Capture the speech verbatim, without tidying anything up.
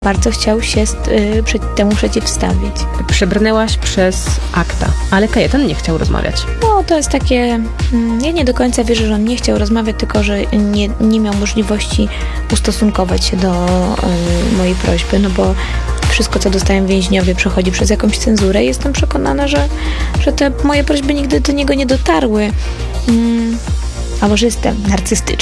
Bardzo chciał się y, przed, temu przeciwstawić. Przebrnęłaś przez akta, ale Kajetan nie chciał rozmawiać. No, to jest takie... Mm, ja nie do końca wierzę, że on nie chciał rozmawiać, tylko że nie, nie miał możliwości ustosunkować się do y, mojej prośby, no bo wszystko, co dostają więźniowie, przechodzi przez jakąś cenzurę i jestem przekonana, że, że te moje prośby nigdy do niego nie dotarły. Mm, a może jestem narcystyczna.